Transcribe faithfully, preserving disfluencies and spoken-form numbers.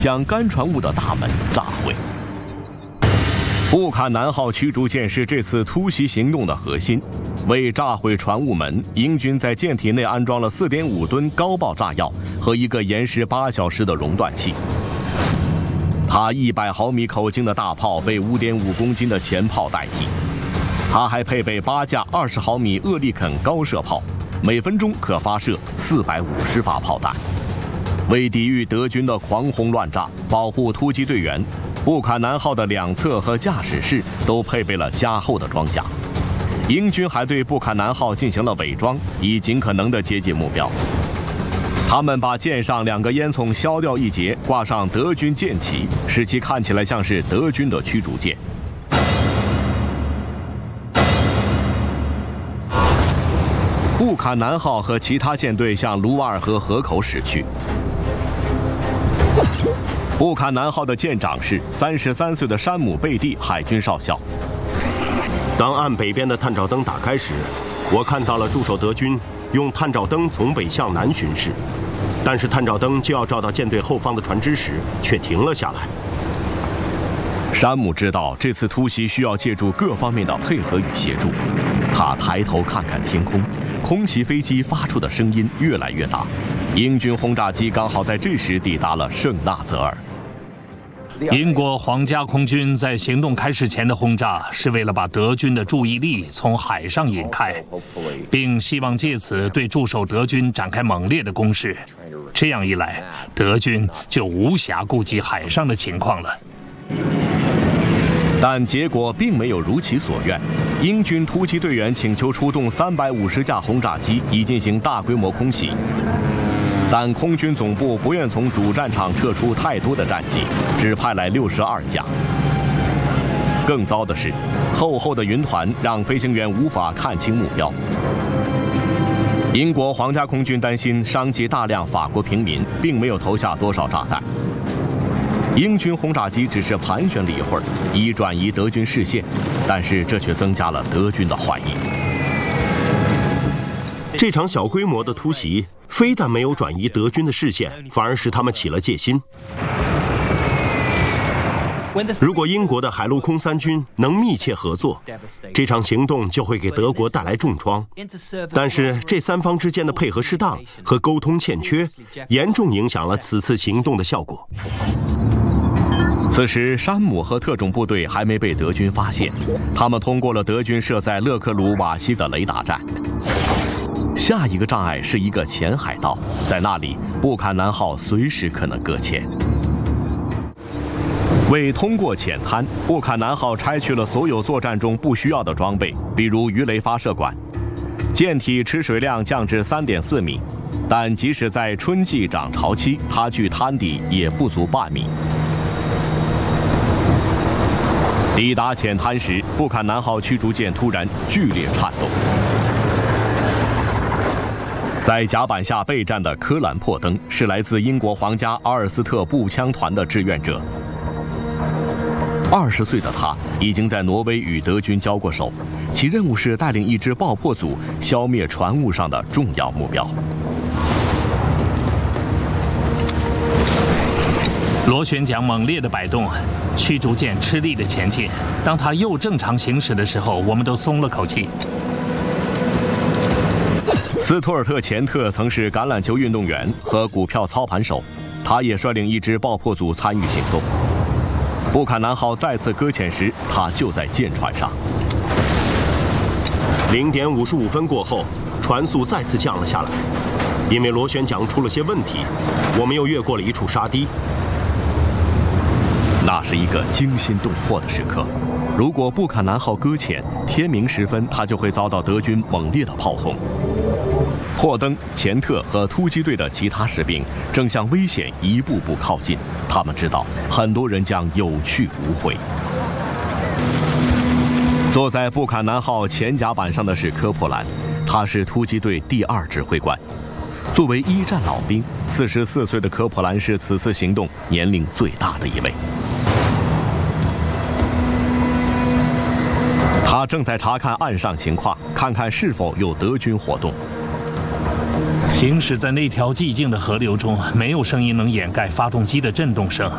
将干船坞的大门炸毁。布坎南号驱逐舰是这次突袭行动的核心。为炸毁船坞门，英军在舰体内安装了 四点五吨高爆炸药和一个延时八小时的熔断器。它一百毫米口径的大炮被 五点五公斤的前炮代替。它还配备八架二十毫米厄利肯高射炮，每分钟可发射四百五十发炮弹。为抵御德军的狂轰乱炸，保护突击队员，布坎南号的两侧和驾驶室都配备了加厚的装甲。英军还对布坎南号进行了伪装，以尽可能地接近目标。他们把舰上两个烟囱削掉一截，挂上德军舰旗，使其看起来像是德军的驱逐舰。布坎南号和其他舰队向卢瓦尔河河口驶去。布坎南号的舰长是三十三岁的山姆·贝蒂海军少校。 当岸北边的探照灯打开时，我看到了驻守德军用探照灯从北向南巡视，但是探照灯就要照到舰队后方的船只时，却停了下来。 山姆知道这次突袭需要借助各方面的配合与协助，他抬头看看天空，空袭飞机发出的声音越来越大。英军轰炸机刚好在这时抵达了圣纳泽尔。 英国皇家空军在行动开始前的轰炸是为了把德军的注意力从海上引开，并希望借此对驻守德军展开猛烈的攻势。这样一来，德军就无暇顾及海上的情况了。 但结果并没有如其所愿，英军突击队员请求出动三百五十架轰炸机，以进行大规模空袭。但空军总部不愿从主战场撤出太多的战机，只派来六十二架。更糟的是，厚厚的云团让飞行员无法看清目标。英国皇家空军担心伤及大量法国平民，并没有投下多少炸弹。英军轰炸机只是盘旋了一会儿，以转移德军视线，但是这却增加了德军的怀疑。 这场小规模的突袭非但没有转移德军的视线，反而使他们起了戒心。如果英国的海陆空三军能密切合作，这场行动就会给德国带来重创。但是这三方之间的配合适当和沟通欠缺，严重影响了此次行动的效果。 此时，山姆和特种部队还没被德军发现，他们通过了德军设在勒克鲁瓦西的雷达站。下一个障碍是一个浅海道，在那里，布坎南号随时可能搁浅。为通过浅滩，布坎南号拆去了所有作战中不需要的装备，比如鱼雷发射管。舰体吃水量降至 三点四米，但即使在春季涨潮期，它距滩底也不足半米。抵达浅滩时，布坎南号驱逐舰突然剧烈颤动。在甲板下备战的科兰珀登是来自英国皇家阿尔斯特步枪团的志愿者。二十岁的他已经在挪威与德军交过手，其任务是带领一支爆破组消灭船坞上的重要目标。 螺旋桨猛烈的摆动，驱逐舰吃力的前进。当它又正常行驶的时候，我们都松了口气。 斯图尔特·钱特曾是橄榄球运动员和股票操盘手，他也率领一支爆破组参与行动。布坎南号再次搁浅时，他就在舰船上。 零点五十五分过后，船速再次降了下来，因为螺旋桨出了些问题，我们又越过了一处沙堤。 那是一个惊心动魄的时刻。如果布坎南号搁浅，天明时分，它就会遭到德军猛烈的炮轰。霍登、钱特和突击队的其他士兵正向危险一步步靠近，他们知道很多人将有去无回。坐在布坎南号前甲板上的是科珀兰，他是突击队第二指挥官。作为一战老兵，四十四岁的科珀兰是此次行动年龄最大的一位。他正在查看岸上情况，看看是否有德军活动。 行驶在那条寂静的河流中，没有声音能掩盖发动机的震动声。